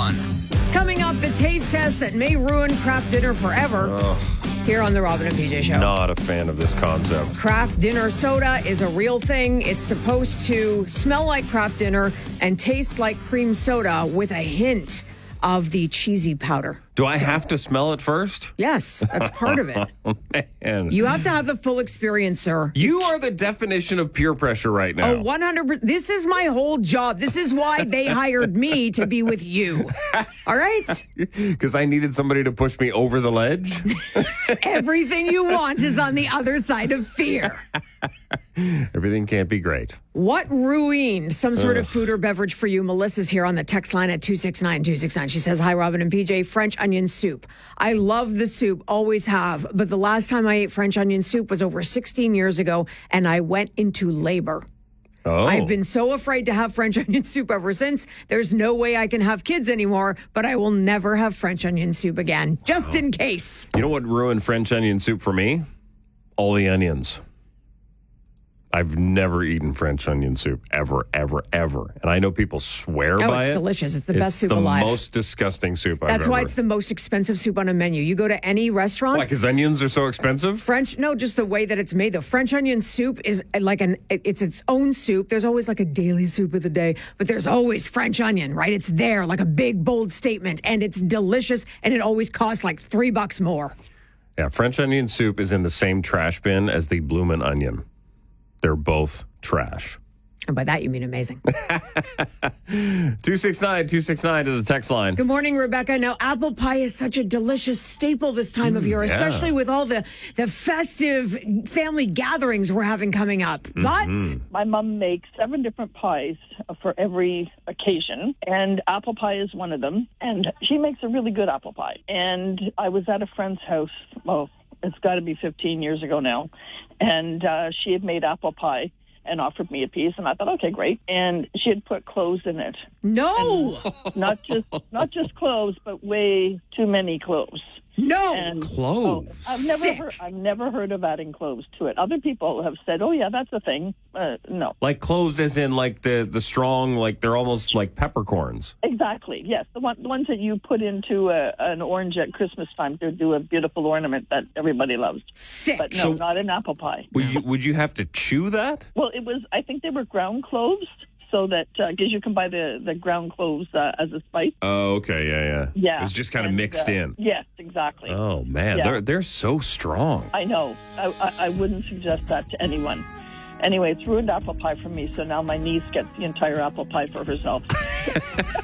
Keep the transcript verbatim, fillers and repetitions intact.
one. Coming up, the taste test that may ruin Kraft Dinner forever. Ugh, Here on the Robin and P J Show. not a fan of this concept. Kraft Dinner soda is a real thing. It's supposed to smell like Kraft Dinner and taste like cream soda with a hint of the cheesy powder. Do I have to smell it first? Yes, that's part of it. Oh, man. You have to have the full experience, sir. You are the definition of peer pressure right now. Oh, one hundred percent. This is my whole job. This is why they hired me to be with you. All right? Because I needed somebody to push me over the ledge? Everything you want is on the other side of fear. Everything can't be great. What ruined some sort of food or beverage for you? Melissa's here on the text line at two six nine two six nine. She says, hi, Robin and P J. French onion soup. I love the soup, always have. But the last time I ate French onion soup was over sixteen years ago, and I went into labor. Oh. I've been so afraid to have French onion soup ever since. There's no way I can have kids anymore, but I will never have French onion soup again, just in case. You know what ruined French onion soup for me? All the onions. I've never eaten French onion soup, ever, ever, ever. And I know people swear Oh, by it. it's delicious. It's the It's best soup the alive. most disgusting soup I've That's ever. why it's the most expensive soup on a menu. You go to any restaurant. Why, because onions are so expensive? French, no, just the way that it's made. The French onion soup is like an, it's its own soup. There's always like a daily soup of the day, but there's always French onion, right? It's there like a big, bold statement, and it's delicious, and it always costs like three bucks more. Yeah, French onion soup is in the same trash bin as the bloomin' onion. They're both trash. And by that, you mean amazing. two six nine two six nine is a text line. Good morning, Rebecca. Now, apple pie is such a delicious staple this time of year, yeah. especially with all the, the festive family gatherings we're having coming up. Mm-hmm. But My mom makes seven different pies for every occasion, and apple pie is one of them. And she makes a really good apple pie. And I was at a friend's house, well, it's got to be fifteen years ago now, and uh, she had made apple pie and offered me a piece, and I thought, okay, great. And she had put cloves in it. no, Not just not just cloves, but way too many cloves. no. And Cloves? oh, I've never Sick. heard, I've never heard of adding cloves to it. Other people have said, "Oh yeah, that's a thing." Uh, no, Like cloves as in like the, the strong, like they're almost like peppercorns. exactly. Yes, the one the ones that you put into a, an orange at Christmas time to do a beautiful ornament that everybody loves. Sick. But no, So- not an apple pie. Would you would you have to chew that? Well, it was. I think they were ground cloves, so that because you can buy the the ground cloves uh, as a spice. Oh, okay, yeah, yeah. Yeah, It was just kind of And, mixed uh, in. Yes, exactly. Oh man, Yeah. they're they're so strong. I know. I, I, I wouldn't suggest that to anyone. Anyway, it's ruined apple pie for me, so now my niece gets the entire apple pie for herself.